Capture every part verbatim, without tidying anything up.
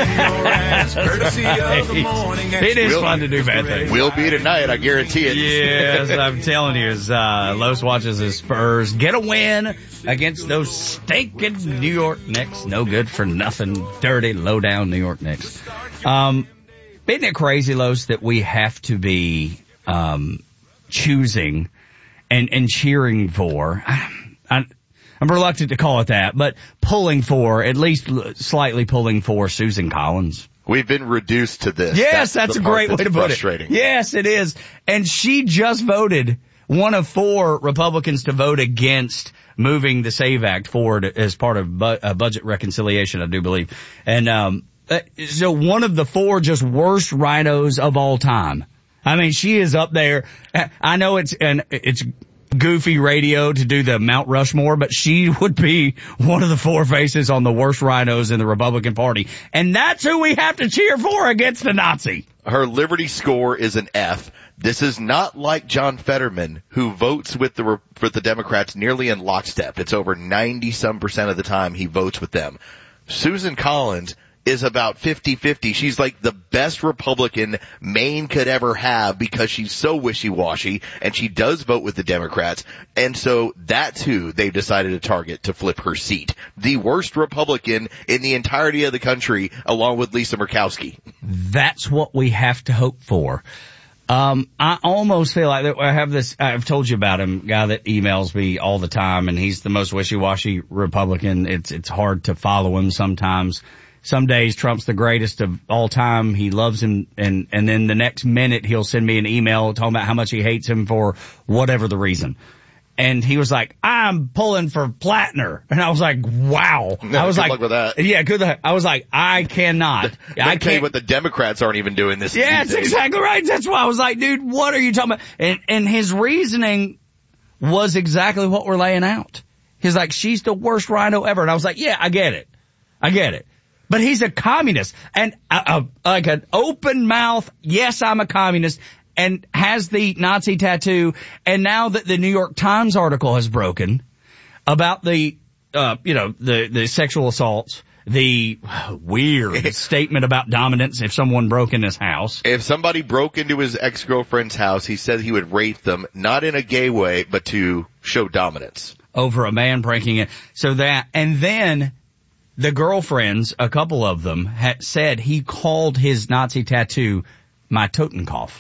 It is we'll, fun to do bad things. We'll be tonight, I guarantee it. Yes, I'm telling you, as uh, Los watches his Spurs get a win against those stinking New York Knicks. No good for nothing, dirty, low-down New York Knicks. Um, isn't it crazy, Los, that we have to be um, choosing and, and cheering for? I, I, I'm reluctant to call it that, but pulling for, at least slightly pulling for Susan Collins. We've been reduced to this. Yes, that's, that's a great way to put it. Yes, it is. And she just voted, one of four Republicans to vote against moving the SAVE Act forward as part of bu- uh, budget reconciliation, I do believe. And um so one of the four just worst rhinos of all time. I mean, she is up there. I know it's and it's goofy radio to do the Mount Rushmore, but she would be one of the four faces on the worst rhinos in the Republican Party. And that's who we have to cheer for against the Nazi. Her Liberty score is an F. This is not like John Fetterman, who votes with the with the Democrats nearly in lockstep. It's over ninety some percent of the time he votes with them. Susan Collins is about fifty-fifty. She's like the best Republican Maine could ever have because she's so wishy-washy, and she does vote with the Democrats. And so that's who they've decided to target to flip her seat. The worst Republican in the entirety of the country, along with Lisa Murkowski. That's what we have to hope for. Um, I almost feel like that I have this, I've told you about him, guy that emails me all the time, and he's the most wishy-washy Republican. It's, it's hard to follow him sometimes. Some days Trump's the greatest of all time. He loves him, and, and then the next minute he'll send me an email talking about how much he hates him for whatever the reason. And he was like, I'm pulling for Plattner. And I was like, wow. No, I was good like, luck with that. Yeah, good luck. I was like, I cannot. I can't. What the Democrats aren't even doing this. Yeah, that's exactly right. That's why I was like, dude, what are you talking about? And, and his reasoning was exactly what we're laying out. He's like, she's the worst rhino ever. And I was like, yeah, I get it. I get it. But he's a communist, and uh, uh, like an open mouth, yes, I'm a communist, and has the Nazi tattoo. And now that the New York Times article has broken about the, uh, you know, the, the sexual assaults, the weird statement about dominance if someone broke in his house. If somebody broke into his ex-girlfriend's house, he said he would rape them, not in a gay way, but to show dominance. Over a man breaking in. So that, and then the girlfriends, a couple of them, had said he called his Nazi tattoo my Totenkopf.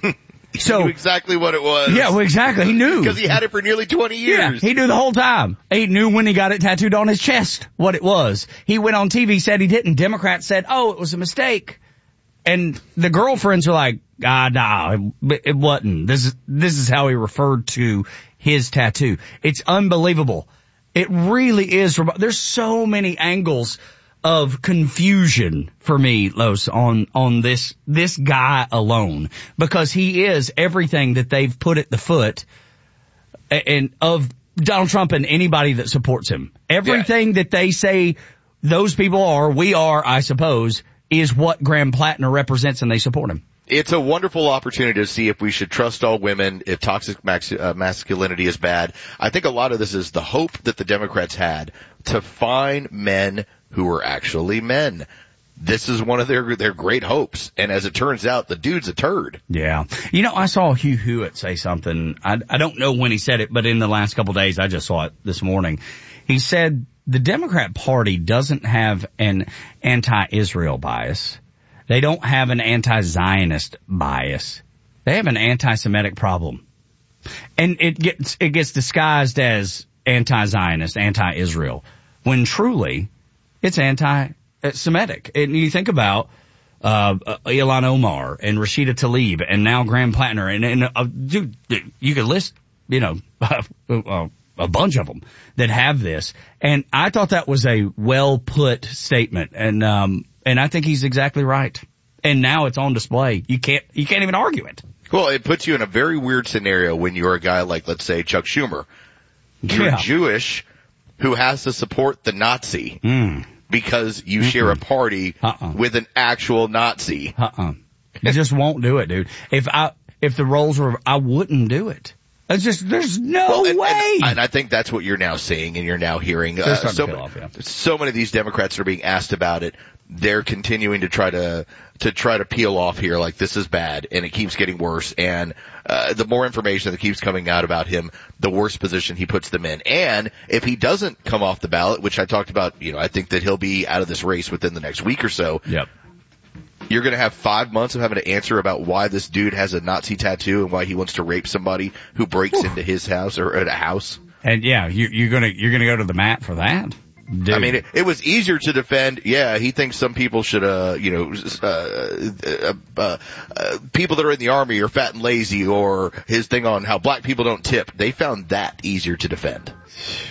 He so, knew exactly what it was. Yeah, well, exactly. He knew. Because he had it for nearly twenty years. Yeah, he knew the whole time. He knew when he got it tattooed on his chest what it was. He went on T V, said he didn't. Democrats said, oh, it was a mistake. And the girlfriends were like, ah, nah, it, it wasn't. This is, this is how he referred to his tattoo. It's unbelievable. It really is. There's so many angles of confusion for me, Los, on, on this, this guy alone, because he is everything that they've put at the foot and of Donald Trump and anybody that supports him. Everything yeah. that they say those people are, we are, I suppose, is what Graham Plattner represents, and they support him. It's a wonderful opportunity to see if we should trust all women, if toxic max, uh, masculinity is bad. I think a lot of this is the hope that the Democrats had to find men who are actually men. This is one of their their great hopes. And as it turns out, the dude's a turd. Yeah. You know, I saw Hugh Hewitt say something. I, I don't know when he said it, but in the last couple of days, I just saw it this morning. He said the Democrat Party doesn't have an anti-Israel bias. They don't have an anti-Zionist bias. They have an anti-Semitic problem. And it gets, it gets disguised as anti-Zionist, anti-Israel, when truly it's anti-Semitic. And you think about, uh, Ilhan Omar and Rashida Tlaib and now Graham Plattner and, and, uh, dude, you could list, you know, uh, a bunch of them that have this. And I thought that was a well put statement. And, um, And I think he's exactly right. And now it's on display. You can't, you can't even argue it. Well, it puts you in a very weird scenario when you're a guy like, let's say, Chuck Schumer. You're yeah. Jewish who has to support the Nazi mm. because you Mm-mm. share a party uh-uh. with an actual Nazi. Uh-uh. You just won't do it, dude. If I, if the roles were, I wouldn't do it. It's just, there's no well, and, way. And, and I think that's what you're now seeing and you're now hearing. Uh, so, off, yeah. so many of these Democrats that are being asked about it, they're continuing to try to, to try to peel off here like this is bad and it keeps getting worse. And, uh, the more information that keeps coming out about him, the worse position he puts them in. And if he doesn't come off the ballot, which I talked about, you know, I think that he'll be out of this race within the next week or so. Yep. You're going to have five months of having to answer about why this dude has a Nazi tattoo and why he wants to rape somebody who breaks Whew. into his house or at a house. And yeah, you, you're going to you're going to go to the mat for that. Dude. I mean, it, it was easier to defend. Yeah, he thinks some people should, uh, you know, uh, uh, uh, uh, people that are in the army are fat and lazy, or his thing on how black people don't tip. They found that easier to defend.